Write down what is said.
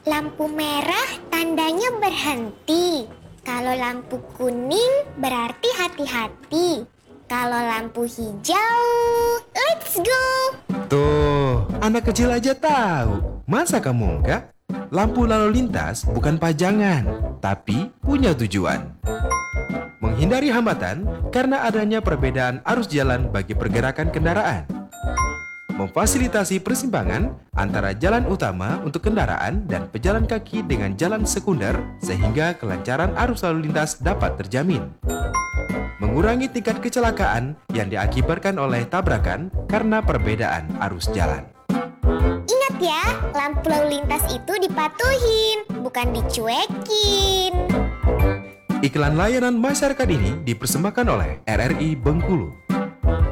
Lampu merah tandanya berhenti. Kalau lampu kuning berarti hati-hati. Kalau lampu hijau, let's go! Tuh, anak kecil aja tahu. Masa kamu enggak? Lampu lalu lintas bukan pajangan, tapi punya tujuan. Menghindari hambatan karena adanya perbedaan arus jalan bagi pergerakan kendaraan. Memfasilitasi persimpangan antara jalan utama untuk kendaraan dan pejalan kaki dengan jalan sekunder sehingga kelancaran arus lalu lintas dapat terjamin. Mengurangi tingkat kecelakaan yang diakibatkan oleh tabrakan karena perbedaan arus jalan. Ingat ya, lampu lalu lintas itu dipatuhin, bukan dicuekin. Iklan layanan masyarakat ini dipersembahkan oleh RRI Bengkulu.